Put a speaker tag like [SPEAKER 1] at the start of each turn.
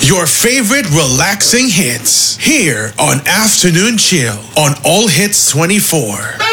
[SPEAKER 1] Your favorite relaxing hits here on Afternoon Chill on All Hits 24.